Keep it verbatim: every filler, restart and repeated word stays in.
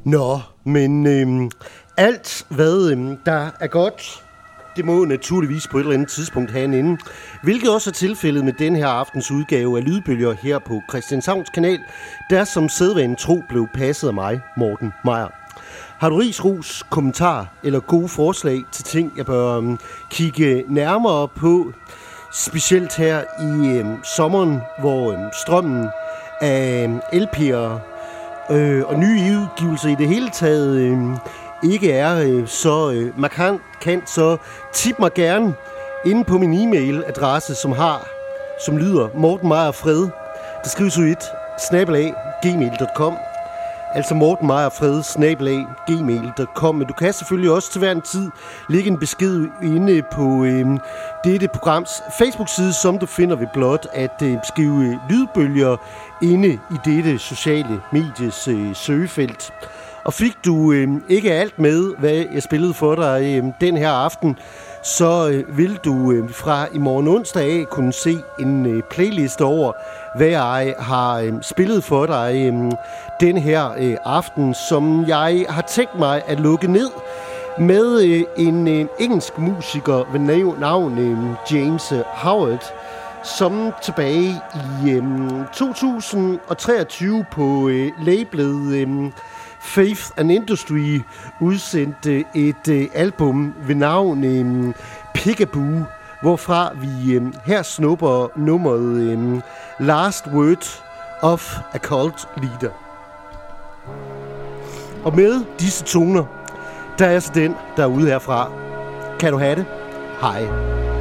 Nå, men øhm, alt hvad øhm, der er godt, det må naturligvis på et eller andet tidspunkt have en ende. Hvilket også er tilfældet med den her aftens udgave af Lydbølger her på Christianshavns kanal, der som sædvanen tro blev passet af mig, Morten Meyer. Har du ris, ros, kommentar eller gode forslag til ting, jeg bør øhm, kigge nærmere på, specielt her i øhm, sommeren, hvor øhm, strømmen af øhm, L P'er øh, og nye udgivelser i det hele taget øh, ikke er øh, så øh, markant, så tip mig gerne inde på min e-mailadresse, som har, som lyder Morten Meyer Fred. Det skrives ud et snabel-a gmail punktum com. Altså Morten Meyer Fred snabel-a gmail punktum com. Men du kan selvfølgelig også til hver en tid lægge en besked inde på øh, dette programs Facebook-side, som du finder ved blot at øh, skrive lydbølger inde i dette sociale medies øh, søgefelt. Og fik du øh, ikke alt med, hvad jeg spillede for dig øh, den her aften, så øh, vil du øh, fra i morgen onsdag af kunne se en øh, playlist over, hvad jeg har øh, spillet for dig øh, den her øh, aften, som jeg har tænkt mig at lukke ned med øh, en øh, engelsk musiker ved navn øh, James Howard, som tilbage i øh, to tusind treogtyve på øh, labelet øh, Faith and Industry udsendte et øh, album ved navn øh, Peekaboo, hvorfra vi øh, her snupper nummeret øh, Last Word of a Cult Leader. Og med disse toner, der er så den, der er ude herfra. Kan du have det? Hej.